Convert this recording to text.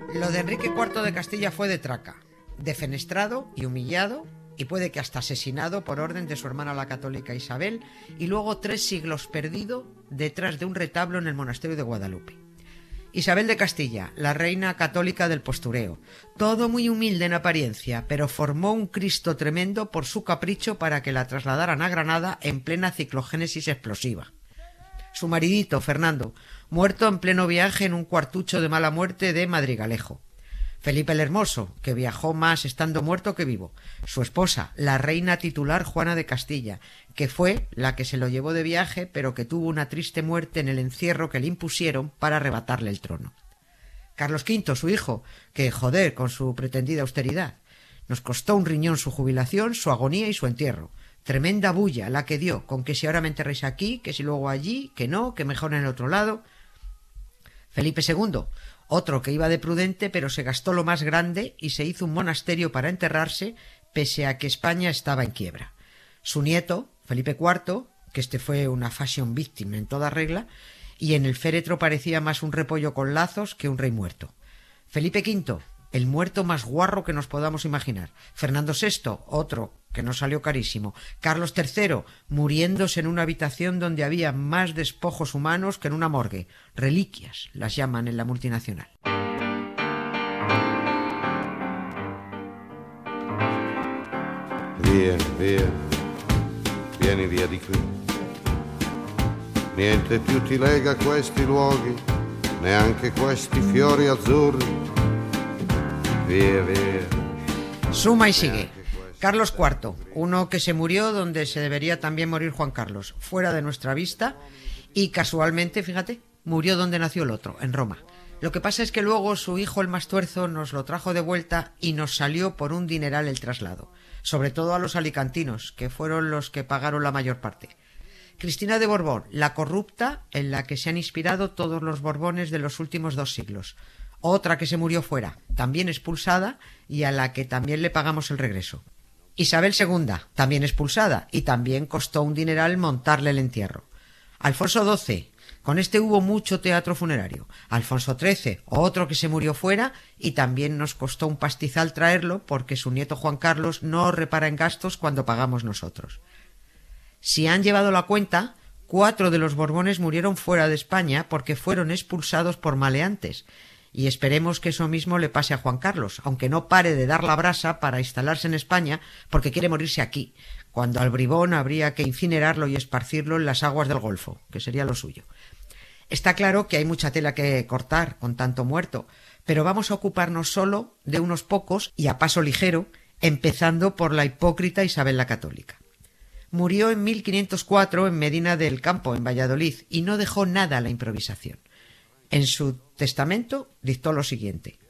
Lo de Enrique IV de Castilla fue de traca, defenestrado y humillado, y puede que hasta asesinado por orden de su hermana la católica Isabel, y luego 3 siglos perdido detrás de un retablo en el monasterio de Guadalupe. Isabel de Castilla, la reina católica del postureo, todo muy humilde en apariencia, pero formó un Cristo tremendo por su capricho para que la trasladaran a Granada en plena ciclogénesis explosiva. Su maridito, Fernando, muerto en pleno viaje en un cuartucho de mala muerte de Madrigalejo. Felipe el Hermoso, que viajó más estando muerto que vivo. Su esposa, la reina titular Juana de Castilla, que fue la que se lo llevó de viaje, pero que tuvo una triste muerte en el encierro que le impusieron para arrebatarle el trono. Carlos V, su hijo, que, joder, con su pretendida austeridad. Nos costó un riñón su jubilación, su agonía y su entierro. Tremenda bulla la que dio, con que si ahora me enterréis aquí, que si luego allí, que no, que mejor en el otro lado. Felipe II, otro que iba de prudente, pero se gastó lo más grande y se hizo un monasterio para enterrarse, pese a que España estaba en quiebra. Su nieto, Felipe IV, que este fue una fashion victim en toda regla, y en el féretro parecía más un repollo con lazos que un rey muerto. Felipe V, el muerto más guarro que nos podamos imaginar. Fernando VI, otro que nos salió carísimo. Carlos III, muriéndose en una habitación donde había más despojos humanos que en una morgue. Reliquias, las llaman en la multinacional. Via, via, vieni via di qui. Niente più ti lega a questi luoghi, neanche questi fiori azzurri. Via, via. Suma y sigue. Carlos IV, uno que se murió donde se debería también morir Juan Carlos, fuera de nuestra vista, y casualmente, fíjate, murió donde nació el otro, en Roma. Lo que pasa es que luego su hijo el más tuerzo nos lo trajo de vuelta y nos salió por un dineral el traslado, sobre todo a los alicantinos, que fueron los que pagaron la mayor parte. Cristina de Borbón, la corrupta en la que se han inspirado todos los Borbones de los últimos 2 siglos. Otra que se murió fuera, también expulsada, y a la que también le pagamos el regreso. Isabel II, también expulsada, y también costó un dineral montarle el entierro. Alfonso XII, con este hubo mucho teatro funerario. Alfonso XIII, otro que se murió fuera, y también nos costó un pastizal traerlo porque su nieto Juan Carlos no repara en gastos cuando pagamos nosotros. Si han llevado la cuenta, 4 de los Borbones murieron fuera de España porque fueron expulsados por maleantes, y esperemos que eso mismo le pase a Juan Carlos, aunque no pare de dar la brasa para instalarse en España porque quiere morirse aquí, cuando al bribón habría que incinerarlo y esparcirlo en las aguas del Golfo, que sería lo suyo. Está claro que hay mucha tela que cortar con tanto muerto, pero vamos a ocuparnos solo de unos pocos y a paso ligero, empezando por la hipócrita Isabel la Católica. Murió en 1504 en Medina del Campo, en Valladolid, y no dejó nada a la improvisación. En su testamento dictó lo siguiente: